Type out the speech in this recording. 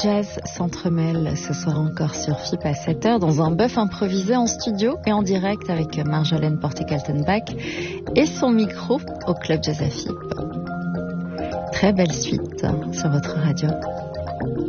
jazz s'entremêle ce soir encore sur FIP à 7h dans un bœuf improvisé en studio et en direct avec Marjolaine Porté-Kaltenbach et son micro au Club Jazz à FIP. Très belle suite sur votre radio.